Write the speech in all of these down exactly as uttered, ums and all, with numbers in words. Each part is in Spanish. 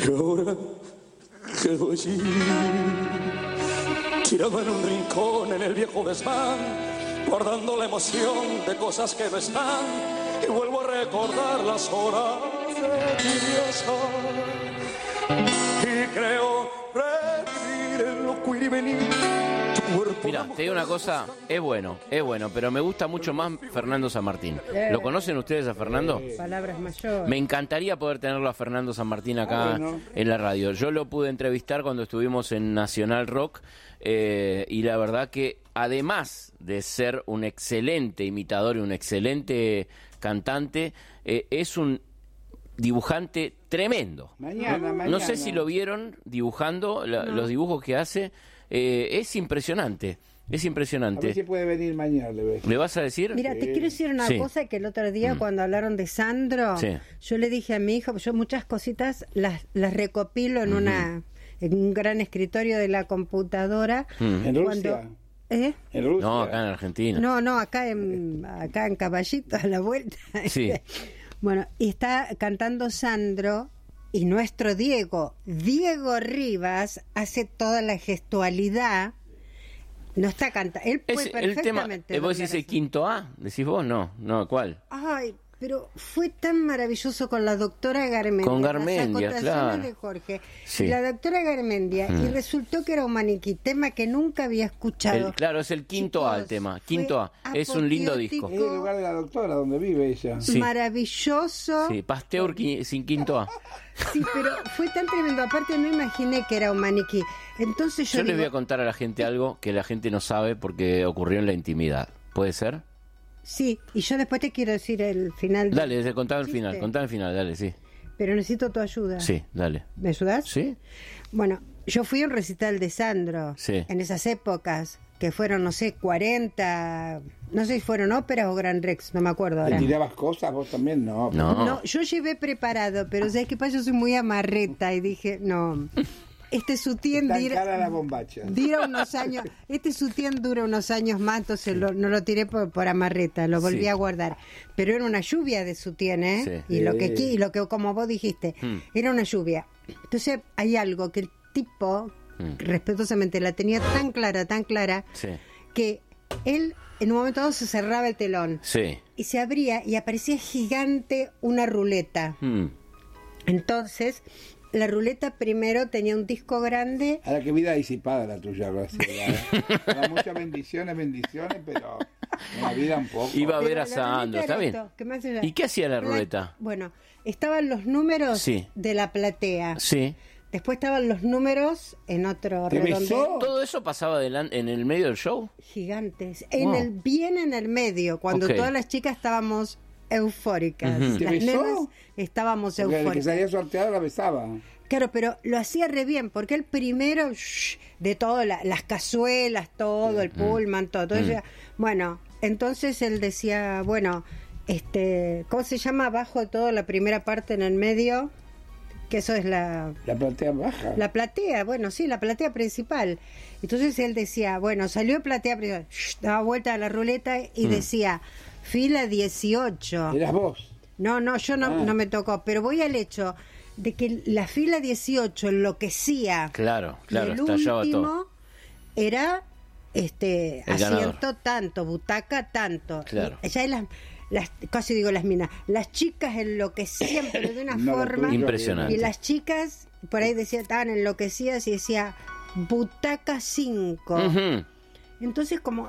Y ahora quedo allí, tirado en un rincón en el viejo desván, guardando la emoción de cosas que no están, y vuelvo a recordar las horas de mi viaje. Y creo revivir el loco ir y venir. Mira, te digo una cosa, es bueno, es bueno, pero me gusta mucho más Fernando San Martín. ¿Lo conocen ustedes a Fernando? Palabras mayores. Me encantaría poder tenerlo a Fernando San Martín acá en la radio. Yo lo pude entrevistar cuando estuvimos en Nacional Rock eh, y la verdad que además de ser un excelente imitador y un excelente cantante, eh, es un dibujante tremendo. Mañana, no, mañana. no sé si lo vieron dibujando, la, No. los dibujos que hace. Eh, es impresionante, es A impresionante. ver si puede venir mañana, le ves. ¿Le vas a decir? Mira, te quiero decir una Sí. cosa que el otro día Mm. cuando hablaron de Sandro, Sí. yo le dije a mi hijo, yo muchas cositas las, las recopilo en una en un gran escritorio de la computadora. Mm. ¿En Cuando- Rusia? ¿Eh? ¿En Rusia? No, acá en Argentina. No, no, acá en acá en Caballito a la vuelta. Sí. Bueno, y está cantando Sandro y nuestro Diego, Diego Rivas, hace toda la gestualidad. No está cantando, él Es puede el tema, perfectamente. eh, vos doblar decís el así. quinto A, decís vos, no, no, ¿cuál? Ay, pero fue tan maravilloso con la doctora Garmendia. Con Garmendia, las claro. acotaciones de Jorge. Sí. Y la doctora Garmendia, Mm. y resultó que era un maniquí, tema que nunca había escuchado. El- claro, es el quinto A el Chicos, tema, fue quinto A, es un lindo disco. Es el lugar de la doctora donde vive ella. Sí. Maravilloso. Sí, Pasteur qui- sin quinto A. Sí, pero fue tan tremendo. Aparte no imaginé que era un maniquí. Entonces yo, Yo les digo, voy a contar a la gente algo que la gente no sabe porque ocurrió en la intimidad. ¿Puede ser? sí, y yo después te quiero decir el final. del Dale, contame el chiste, final, contame el final, dale, sí. Pero necesito tu ayuda. Sí, dale. ¿Me ayudas? ¿Sí? Bueno, yo fui a un recital de Sandro Sí. en esas épocas, que fueron, no sé, cuarenta, no sé si fueron óperas o Gran Rex, no me acuerdo ¿Te ahora. tirabas cosas? ¿Vos también? No. No. No, yo llevé preparado, pero ¿sabes qué pasa? Yo soy muy amarreta y dije, no, este sutién Tan dura, cara la bombacha. dura unos años, este sutién dura unos años más, entonces lo- no lo tiré por, por amarreta, lo volví Sí. a guardar. Pero era una lluvia de sutién, ¿eh? Sí. Y lo que Sí. qui- y lo que como vos dijiste, Hmm. era una lluvia. Entonces hay algo que el tipo, Hmm. respetuosamente, la tenía tan clara, tan clara, Sí. que él en un momento dado se cerraba el telón Sí. y se abría y aparecía gigante una ruleta. Mm. Entonces, la ruleta primero tenía un disco grande. Ahora qué vida disipada la tuya, Graciela. ¿eh? Da muchas bendiciones, bendiciones, pero una vida un poco. Iba a ver Pero a la Sandro, ruleta está era bien. esto, que me hace- ¿Y qué hacía la Pla- ruleta? Bueno, estaban los números Sí. de la platea. Sí. Después estaban los números en otro ¿Te redondel. besó? ¿Todo eso pasaba delan- en el medio del show? Gigantes. En Wow. el, bien en el medio, cuando Ok. todas las chicas estábamos eufóricas. Ujú. ¿Te Las besó? nenas estábamos Porque el que eufóricas. salía sorteado la besaba. Claro, pero lo hacía re bien, porque el primero, shh, de todo, la- las cazuelas, todo, el pullman, todo. todo Mm. eso. Bueno, entonces él decía, bueno, este, ¿cómo se llama abajo de todo la primera parte en el medio? Que eso es la, La platea baja. la platea, bueno, sí, la platea principal. Entonces él decía, bueno, salió platea principal, shh, daba vuelta a la ruleta y Mm. decía, fila dieciocho. Eras vos. No, no, yo no, Ah. no me tocó, pero voy al hecho de que la fila dieciocho enloquecía. Claro, claro, y el estallaba último todo. era este El asiento ganador. tanto, butaca tanto. Claro. Y ya las, las, casi digo las minas, las chicas enloquecían, pero de una No, lo forma. tuyo, Impresionante. Y las chicas, por ahí decían, estaban enloquecidas y decía, butaca cinco. Ujú. Entonces como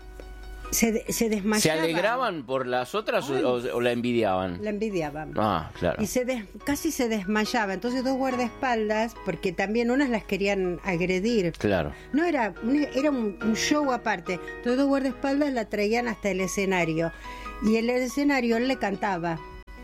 se, de- se ¿Se desmayaban. alegraban por las otras o, o- o la envidiaban? La envidiaban. Ah, claro. Y se des- casi se desmayaba. Entonces dos guardaespaldas, porque también unas las querían agredir. Claro. No era, un- era un, un show aparte. Entonces dos guardaespaldas la traían hasta el escenario. Y en el escenario él le cantaba.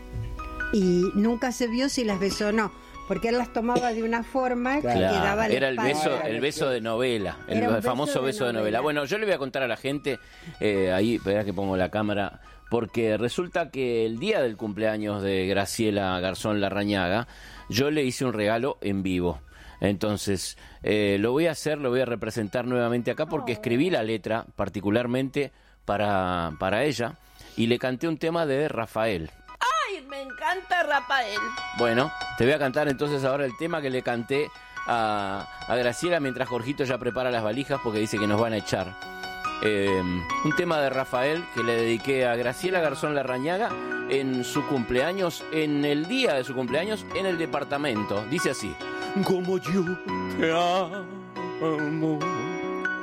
Y nunca se vio si las besó o no. Porque él las tomaba de una forma que Claro. daba la Era el espalda. beso, el beso de novela, el Era un beso famoso de beso de novela. novela. Bueno, yo le voy a contar a la gente, eh, ahí, espera que pongo la cámara, porque resulta que el día del cumpleaños de Graciela Garzón Larrañaga, yo le hice un regalo en vivo. Entonces, eh, lo voy a hacer, lo voy a representar nuevamente acá porque escribí la letra particularmente para, para ella y le canté un tema de Rafael. ¡Ay, me encanta canta Rafael. Bueno, te voy a cantar entonces ahora el tema que le canté a, a Graciela mientras Jorgito ya prepara las valijas porque dice que nos van a echar. Eh, un tema de Rafael que le dediqué a Graciela Garzón Larrañaga en su cumpleaños, en el día de su cumpleaños, en el departamento. Dice así: como yo te amo,